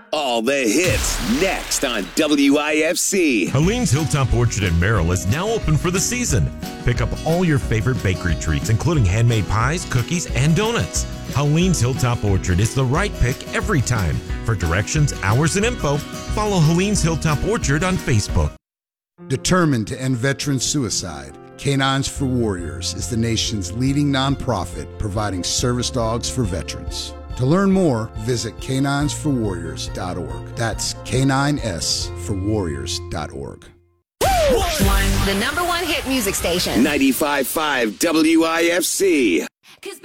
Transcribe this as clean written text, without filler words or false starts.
All the hits next on WIFC. Helene's Hilltop Orchard in Merrill is now open for the season. Pick up all your favorite bakery treats, including handmade pies, cookies, and donuts. Helene's Hilltop Orchard is the right pick every time. For directions, hours, and info, follow Helene's Hilltop Orchard on Facebook. Determined to end veteran suicide, Canines for Warriors is the nation's leading nonprofit providing service dogs for veterans. To learn more, visit caninesforwarriors.org. That's caninesforwarriors.org. The #1 hit music station. 95.5 WIFC.